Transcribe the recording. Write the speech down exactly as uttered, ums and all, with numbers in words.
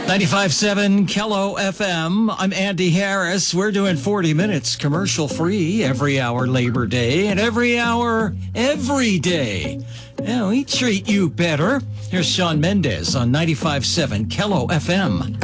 ninety-five point seven Kello F M. I'm Andy Harris. We're doing forty minutes commercial free every hour Labor Day and every hour every day. Yeah, we treat you better. Here's Sean Mendez on ninety-five point seven Kello F M.